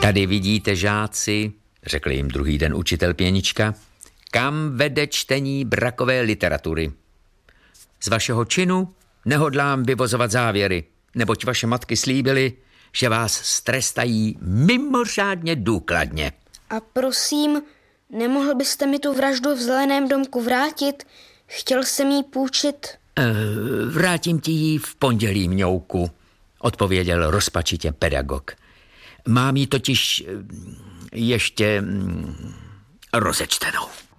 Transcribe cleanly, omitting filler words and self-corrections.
Tady vidíte, žáci, řekl jim druhý den učitel Pěnička, kam vede čtení brakové literatury. Z vašeho činu nehodlám vyvozovat závěry, neboť vaše matky slíbily, že vás strestají mimořádně důkladně. A prosím, nemohl byste mi tu vraždu v Zeleném domku vrátit? Chtěl jsem jí půjčit. Vrátím ti ji v pondělí, Mňouku, odpověděl rozpačitě pedagog. Mám ji totiž ještě rozečtenou.